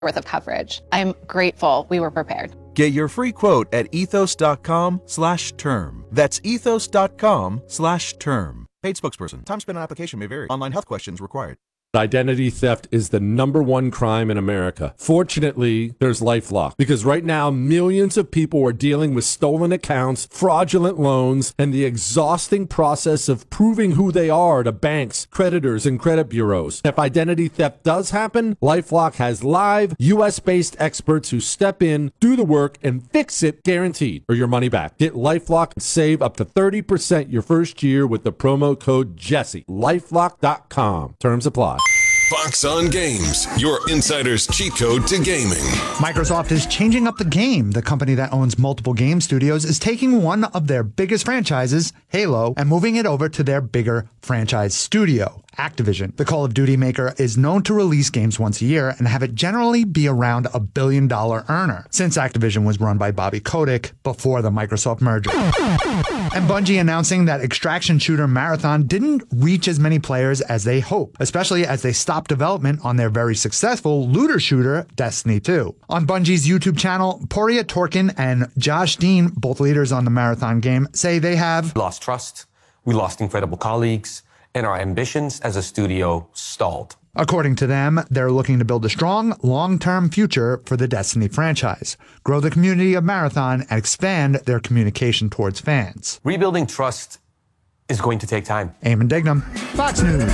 worth of coverage. I'm grateful we were prepared. Get your free quote at ethos.com/term. That's ethos.com/term. Paid spokesperson. Time spent on application may vary. Online health questions required. Identity theft is the #1 crime in America. Fortunately, there's LifeLock, because right now millions of people are dealing with stolen accounts, fraudulent loans, and the exhausting process of proving who they are to banks, creditors, and credit bureaus. If identity theft does happen, LifeLock has live US-based experts who step in, do the work, and fix it guaranteed, or your money back. Get LifeLock and save up to 30% your first year with the promo code Jesse. LifeLock.com. Terms apply. Fox on Games, your insider's cheat code to gaming. Microsoft is changing up the game. The company that owns multiple game studios is taking one of their biggest franchises, Halo, and moving it over to their bigger franchise studio, Activision. The Call of Duty maker is known to release games once a year and have it generally be around $1 billion earner, since Activision was run by Bobby Kotick before the Microsoft merger. And Bungie announcing that extraction shooter Marathon didn't reach as many players as they hoped, especially as they stopped development on their very successful looter shooter, Destiny 2. On Bungie's YouTube channel, Poria Torkin and Josh Dean, both leaders on the Marathon game, say they have lost trust, we lost incredible colleagues, and our ambitions as a studio stalled. According to them, they're looking to build a strong, long-term future for the Destiny franchise, grow the community of Marathon, and expand their communication towards fans. Rebuilding trust is going to take time. Eamon Dignam, Fox News.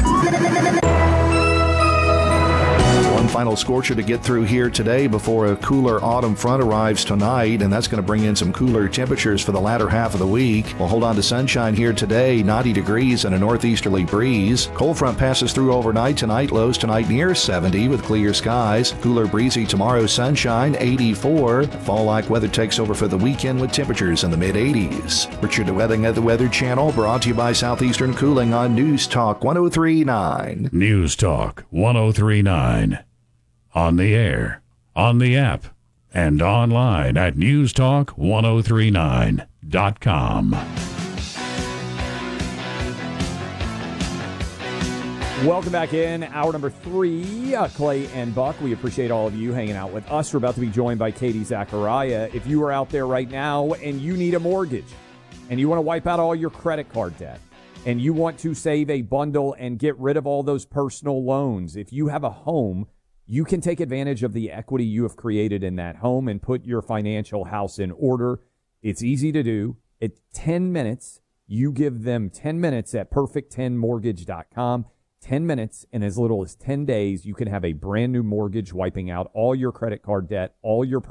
One final scorcher to get through here today before a cooler autumn front arrives tonight, and that's going to bring in some cooler temperatures for the latter half of the week. We'll hold on to sunshine here today, 90 degrees and a northeasterly breeze. Cold front passes through overnight tonight, lows tonight near 70 with clear skies. Cooler breezy tomorrow, sunshine, 84. Fall-like weather takes over for the weekend with temperatures in the mid-80s. Richard Wedding at the Weather Channel, brought to you by Southeastern Cooling on News Talk 103.9. News Talk 103.9. On the air, on the app, and online at newstalk1039.com. Welcome back in. Hour number 3, Clay and Buck. We appreciate all of you hanging out with us. We're about to be joined by Katie Zachariah. If you are out there right now and you need a mortgage and you want to wipe out all your credit card debt and you want to save a bundle and get rid of all those personal loans, if you have a home, you can take advantage of the equity you have created in that home and put your financial house in order. It's easy to do. It's 10 minutes. You give them 10 minutes at perfect10mortgage.com. 10 minutes, in as little as 10 days, you can have a brand new mortgage, wiping out all your credit card debt, all your